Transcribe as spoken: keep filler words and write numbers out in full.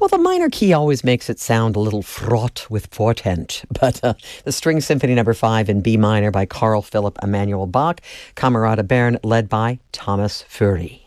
Well, the minor key always makes it sound a little fraught with portent, but uh, the String Symphony Number Five in B minor by Carl Philipp Emanuel Bach, Camerata Bern, led by Thomas Fury.